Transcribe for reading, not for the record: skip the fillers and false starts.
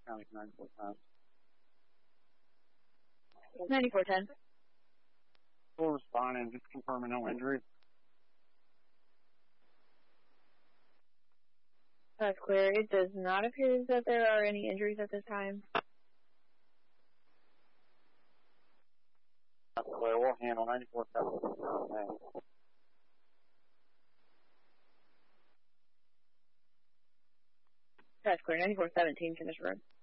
County 9410. 9410. We'll respond and just confirming no injuries. That's clear. It does not appear that there are any injuries at this time. That's clear. We'll handle 9410. That's clear. 9417, finish road.